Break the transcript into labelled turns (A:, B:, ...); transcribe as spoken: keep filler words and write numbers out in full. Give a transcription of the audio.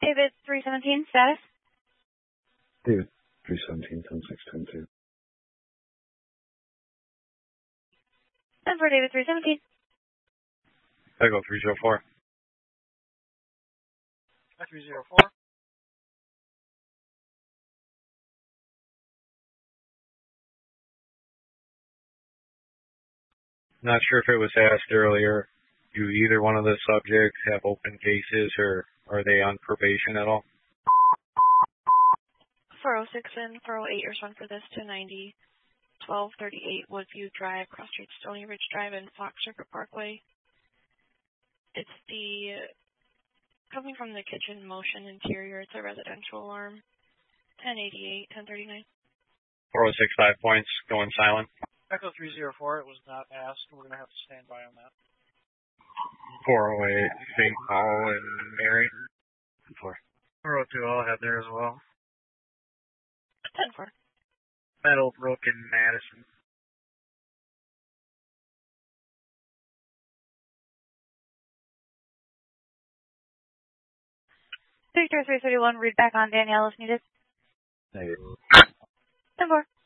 A: David three seventeen, status?
B: David three seventeen, ten six ten two.
A: ten four, David three seventeen.
C: Echo three zero four.
D: three zero four.
C: Not sure if it was asked earlier, do either one of the subjects have open cases, or are they on probation at all?
E: four oh six and four oh eight respond for this to ninety, twelve thirty-eight Woodview Drive, Cross Street, Stony Ridge Drive, and Fox River Parkway. It's the, coming from the kitchen motion interior, it's a residential alarm. ten eighty-eight, ten thirty-nine.
C: four oh six, five points, going silent.
D: Echo three zero four, it was not asked. We're going to have to stand by on that.
C: four oh eight, Saint Paul and Mary. four
F: four oh two, I'll have there as well.
E: ten four.
F: Meadowbrook and Madison.
A: Victor three thirty-one, read back on Danielle if needed.
B: Negative.
A: ten four.